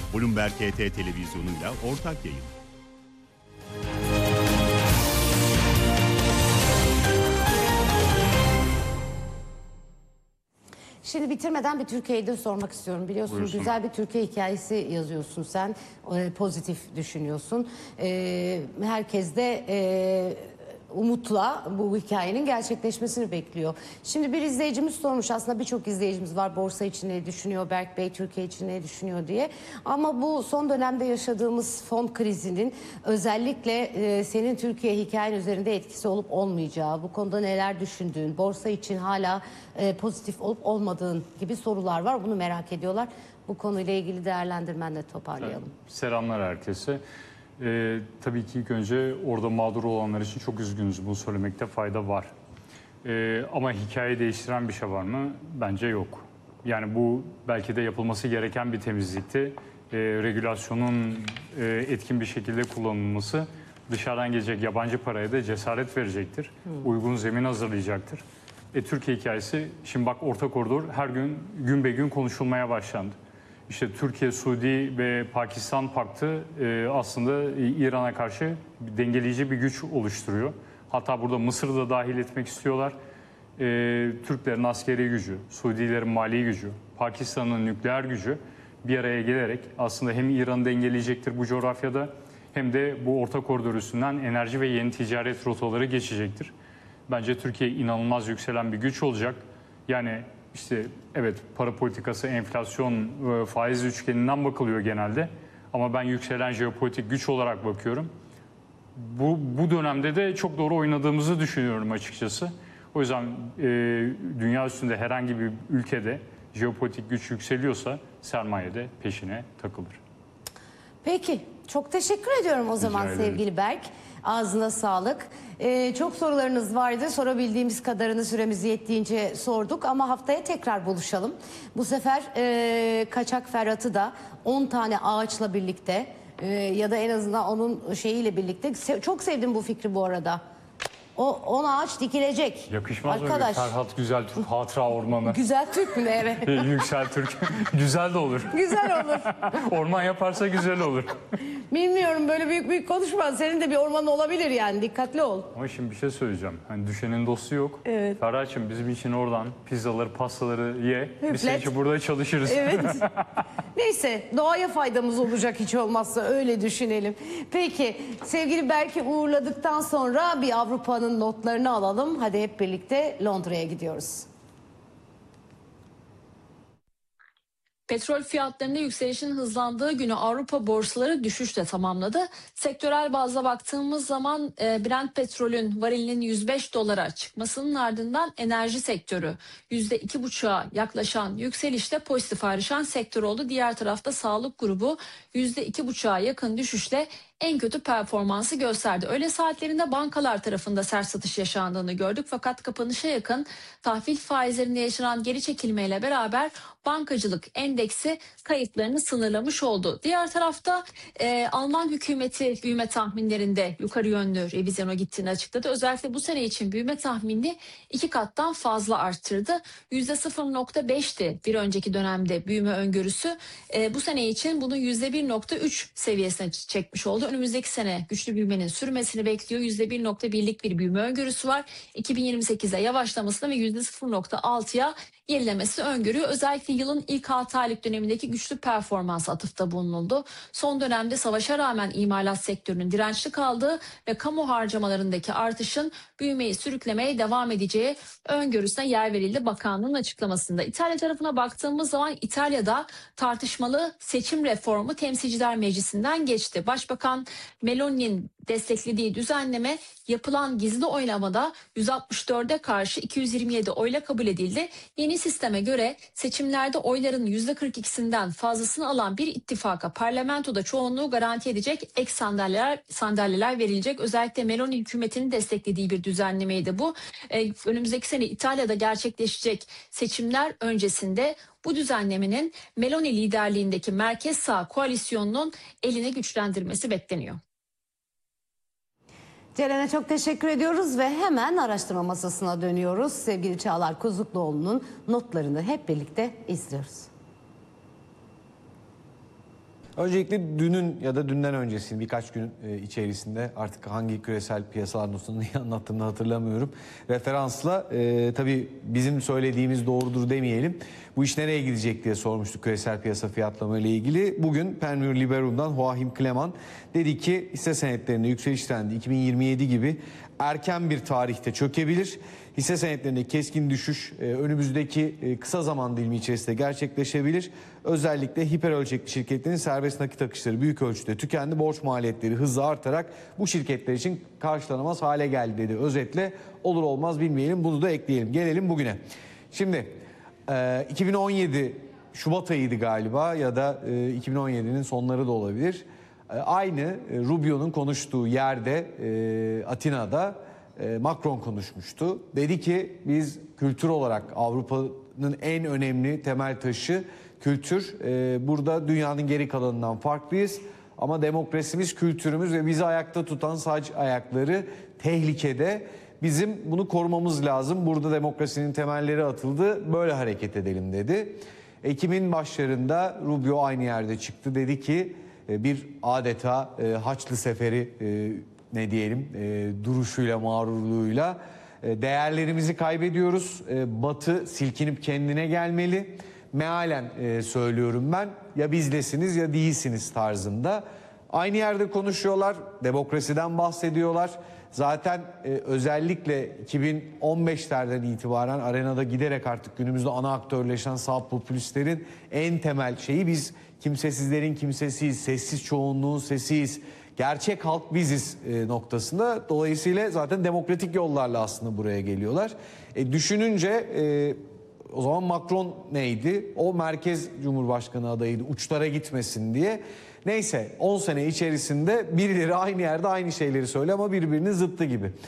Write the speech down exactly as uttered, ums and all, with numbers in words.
Bloomberg H T televizyonuyla ortak yayın. Şimdi bitirmeden bir Türkiye'yi de sormak istiyorum. Biliyorsun Buyursun. Güzel bir Türkiye hikayesi yazıyorsun sen. E, pozitif düşünüyorsun. E, herkes de e, umutla bu hikayenin gerçekleşmesini bekliyor. Şimdi bir izleyicimiz sormuş, aslında birçok izleyicimiz var, borsa için ne düşünüyor, Berk Bey Türkiye için ne düşünüyor diye. Ama bu son dönemde yaşadığımız fon krizinin özellikle e, senin Türkiye hikayen üzerinde etkisi olup olmayacağı, bu konuda neler düşündüğün, borsa için hala e, pozitif olup olmadığın gibi sorular var. Bunu merak ediyorlar. Bu konuyla ilgili değerlendirmenle toparlayalım. Selamlar herkese. Ee, tabii ki ilk önce orada mağdur olanlar için çok üzgünüz. Bunu söylemekte fayda var. Ee, ama hikaye değiştiren bir şey var mı? Bence yok. Yani bu belki de yapılması gereken bir temizlikti. Ee, regülasyonun e, etkin bir şekilde kullanılması dışarıdan gelecek yabancı paraya da cesaret verecektir. Hmm. Uygun zemin hazırlayacaktır. E, Türkiye hikayesi, şimdi bak orta koridor her gün gün be gün konuşulmaya başlandı. İşte Türkiye, Suudi ve Pakistan paktı e, aslında İran'a karşı dengeleyici bir güç oluşturuyor. Hatta burada Mısır'ı da dahil etmek istiyorlar. E, Türklerin askeri gücü, Suudilerin mali gücü, Pakistan'ın nükleer gücü bir araya gelerek aslında hem İran'ı dengeleyecektir bu coğrafyada hem de bu orta koridor üstünden enerji ve yeni ticaret rotaları geçecektir. Bence Türkiye inanılmaz yükselen bir güç olacak. Yani işte evet, para politikası, enflasyon, faiz üçgeninden bakılıyor genelde. Ama ben yükselen jeopolitik güç olarak bakıyorum. Bu, bu dönemde de çok doğru oynadığımızı düşünüyorum açıkçası. O yüzden e, dünya üstünde herhangi bir ülkede jeopolitik güç yükseliyorsa sermaye de peşine takılır. Peki, çok teşekkür ediyorum o zaman sevgili Berk. Ağzına sağlık. Ee, çok sorularınız vardı. Sorabildiğimiz kadarını süremiz yettiğince sorduk ama haftaya tekrar buluşalım. Bu sefer e, Kaçak Ferhat'ı da on tane ağaçla birlikte e, ya da en azından onun şeyiyle birlikte. Se çok sevdim bu fikri bu arada. O on ağaç dikilecek. Yakışmaz mı? Arkadaş. Ferhat Güzel Türk Hatıra Ormanı. Güzel Türk mü? Evet. Yüksel Türk. Güzel de olur. Güzel olur. Orman yaparsa güzel olur. Bilmiyorum, böyle büyük büyük konuşma. Senin de bir ormanın olabilir yani. Dikkatli ol. Ama şimdi bir şey söyleyeceğim. Hani düşenin dostu yok. Evet. Ferhat'cığım bizim için oradan pizzaları, pastaları ye. Hüplet. Biz senin için burada çalışırız. Evet. Neyse, doğaya faydamız olacak hiç olmazsa, öyle düşünelim. Peki sevgili Berk'i uğurladıktan sonra bir Avrupa'nın notlarını alalım. Hadi hep birlikte Londra'ya gidiyoruz. Petrol fiyatlarında yükselişin hızlandığı günü Avrupa borsaları düşüşle tamamladı. Sektörel bazda baktığımız zaman Brent petrolün varilinin yüz beş dolara çıkmasının ardından enerji sektörü yüzde iki buçuğa yaklaşan yükselişle pozitif ayrışan sektör oldu. Diğer tarafta sağlık grubu yüzde iki buçuğa yakın düşüşle en kötü performansı gösterdi. Öğle saatlerinde bankalar tarafında sert satış yaşandığını gördük. Fakat kapanışa yakın tahvil faizlerinde yaşanan geri çekilmeyle beraber bankacılık endeksi kayıplarını sınırlamış oldu. Diğer tarafta e, Alman hükümeti büyüme tahminlerinde yukarı yönlü revizyona gittiğini açıkladı. Özellikle bu sene için büyüme tahminini iki kattan fazla arttırdı. yüzde sıfır nokta beşti bir önceki dönemde büyüme öngörüsü. E, bu sene için bunu yüzde bir nokta üç seviyesine çekmiş oldu. Önümüzdeki sene güçlü büyümenin sürmesini bekliyor. yüzde bir nokta birlik bir büyüme öngörüsü var. iki bin yirmi sekize yavaşlamasını ve yüzde sıfır nokta altıya gerilemesi öngörüyor. Özellikle yılın ilk altı aylık dönemindeki güçlü performans atıfta bulunuldu. Son dönemde savaşa rağmen imalat sektörünün dirençli kaldığı ve kamu harcamalarındaki artışın büyümeyi sürüklemeye devam edeceği öngörüsüne yer verildi bakanlığın açıklamasında. İtalya tarafına baktığımız zaman İtalya'da tartışmalı seçim reformu Temsilciler Meclisi'nden geçti. Başbakan Meloni'nin desteklediği düzenleme yapılan gizli oylamada yüz altmış dörde karşı iki yüz yirmi yedi oyla kabul edildi. Yeni sisteme göre seçimlerde oyların yüzde kırk ikisinden fazlasını alan bir ittifaka parlamentoda çoğunluğu garanti edecek ek sandalyeler, sandalyeler verilecek. Özellikle Meloni hükümetinin desteklediği bir düzenlemeydi bu. Ee, önümüzdeki sene İtalya'da gerçekleşecek seçimler öncesinde bu düzenlemenin Meloni liderliğindeki merkez sağ koalisyonunun elini güçlendirmesi bekleniyor. Ceren'e çok teşekkür ediyoruz ve hemen araştırma masasına dönüyoruz. Sevgili Çağlar Kozukluoğlu'nun notlarını hep birlikte izliyoruz. Öncelikle dünün ya da dünden öncesinin birkaç gün e, içerisinde artık hangi küresel piyasalar notunu niye anlattığımı hatırlamıyorum. Referansla e, tabii bizim söylediğimiz doğrudur demeyelim. Bu iş nereye gidecek diye sormuştuk küresel piyasa fiyatlama ile ilgili. Bugün Panmure Liberum'dan Joachim Kleman dedi ki hisse senetlerinde yükseliş trendi iki bin yirmi yedi gibi erken bir tarihte çökebilir. Hisse senetlerinde keskin düşüş e, önümüzdeki e, kısa zaman dilimi içerisinde gerçekleşebilir. Özellikle hiper ölçekli şirketlerin serbest nakit akışları büyük ölçüde tükendi. Borç maliyetleri hızla artarak bu şirketler için karşılanamaz hale geldi dedi. Özetle olur olmaz bilmeyelim, bunu da ekleyelim. Gelelim bugüne. Şimdi e, iki bin on yedi Şubat ayıydı galiba ya da e, iki bin on yedinin sonları da olabilir. E, aynı e, Rubio'nun konuştuğu yerde e, Atina'da Macron konuşmuştu. Dedi ki biz kültür olarak Avrupa'nın en önemli temel taşı kültür. Burada dünyanın geri kalanından farklıyız. Ama demokrasimiz, kültürümüz ve bizi ayakta tutan saç ayakları tehlikede. Bizim bunu korumamız lazım. Burada demokrasinin temelleri atıldı. Böyle hareket edelim dedi. Ekim'in başlarında Rubio aynı yerde çıktı. Dedi ki bir adeta Haçlı Seferi ne diyelim e, duruşuyla, mağrurluğuyla e, değerlerimizi kaybediyoruz. E, Batı silkinip kendine gelmeli. Mealen e, söylüyorum ben, ya bizlesiniz ya değilsiniz tarzında. Aynı yerde konuşuyorlar, demokrasiden bahsediyorlar. Zaten e, özellikle iki bin on beşlerden itibaren arenada giderek artık günümüzde ana aktörleşen sağ popülistlerin en temel şeyi biz kimsesizlerin kimsesiyiz, sessiz çoğunluğun sesiyiz. Gerçek halk biziz e, noktasında. Dolayısıyla zaten demokratik yollarla aslında buraya geliyorlar. E, düşününce e, o zaman Macron neydi? O merkez cumhurbaşkanı adayıydı. Uçlara gitmesin diye. Neyse on sene içerisinde birileri aynı yerde aynı şeyleri söylüyor ama birbirinin zıttı gibi.